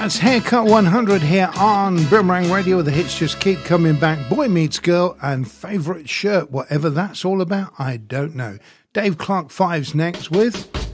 That's Haircut 100 here on Boomerang Radio. The hits just keep coming back. Boy Meets Girl and Favourite Shirt. Whatever that's all about, I don't know. Dave Clark 5's next with